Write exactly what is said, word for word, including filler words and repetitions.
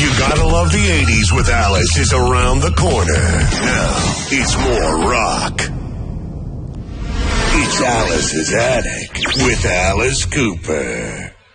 You gotta love the eighties with Alice is around the corner. Now, it's more rock. It's Alice's Attic with Alice Cooper.